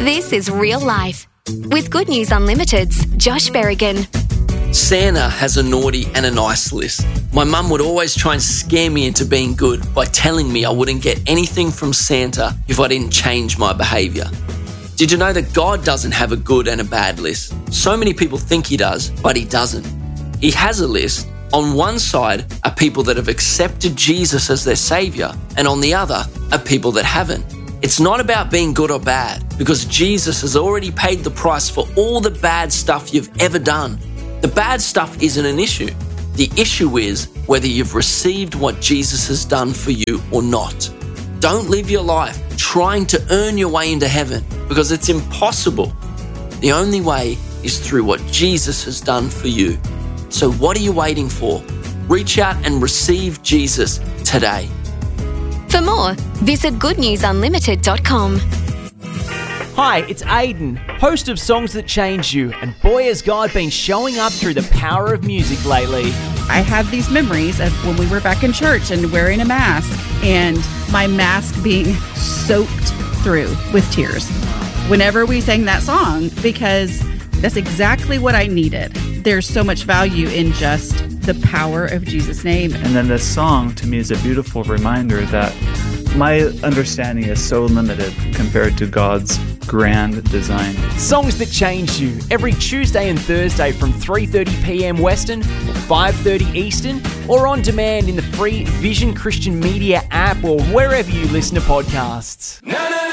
This is Real Life with Good News Unlimited's Josh Berrigan. Santa has a naughty and a nice list. My mum would always try and scare me into being good by telling me I wouldn't get anything from Santa if I didn't change my behaviour. Did you know that God doesn't have a good and a bad list? So many people think he does, but he doesn't. He has a list. On one side are people that have accepted Jesus as their saviour, and on the other are people that haven't. It's not about being good or bad, because Jesus has already paid the price for all the bad stuff you've ever done. The bad stuff isn't an issue. The issue is whether you've received what Jesus has done for you or not. Don't live your life trying to earn your way into heaven, because it's impossible. The only way is through what Jesus has done for you. So what are you waiting for? Reach out and receive Jesus today. For more, visit goodnewsunlimited.com. Hi, it's Aidan, host of Songs That Change You, and boy has God been showing up through the power of music lately. I have these memories of when we were back in church and wearing a mask, and my mask being soaked through with tears whenever we sang that song, because that's exactly what I needed. There's so much value in just the power of Jesus' name. And then this song, to me, is a beautiful reminder that my understanding is so limited compared to God's grand design. Songs That Change You, every Tuesday and Thursday from 3:30 p.m. Western or 5:30 Eastern, or on demand in the free Vision Christian Media app or wherever you listen to podcasts.